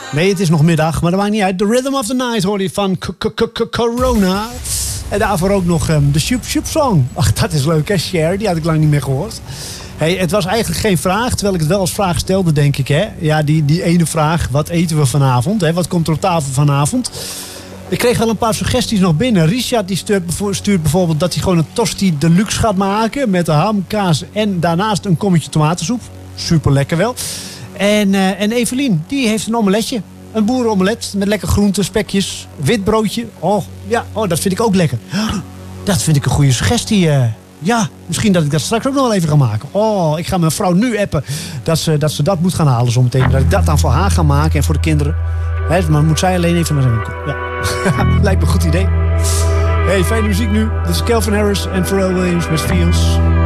Nee, het is nog middag, maar dat maakt niet uit. The Rhythm of the Night hoor je van Corona. En daarvoor ook nog de Shoop Shoop Song. Ach, dat is leuk hè, Cher. Die had ik lang niet meer gehoord. Hey, het was eigenlijk geen vraag, terwijl ik het wel als vraag stelde, denk ik. Hè? Ja, die ene vraag, wat eten we vanavond? Hè? Wat komt er op tafel vanavond? Ik kreeg wel een paar suggesties nog binnen. Richard die stuurt bijvoorbeeld dat hij gewoon een tosti deluxe gaat maken. Met de ham, kaas en daarnaast een kommetje tomatensoep. Super lekker wel. En Evelien, die heeft een omeletje. Een boerenomelet met lekker groenten, spekjes, wit broodje. Oh, ja, dat vind ik ook lekker. Dat vind ik een goede suggestie. Ja, misschien dat ik dat straks ook nog wel even ga maken. Oh, ik ga mijn vrouw nu appen dat ze dat moet gaan halen zometeen. Dat ik dat dan voor haar ga maken en voor de kinderen. Hè, maar moet zij alleen even naar de winkel. Ja. Lijkt me een goed idee. Hey, fijne muziek nu. Dit is Calvin Harris en Pharrell Williams met Feels.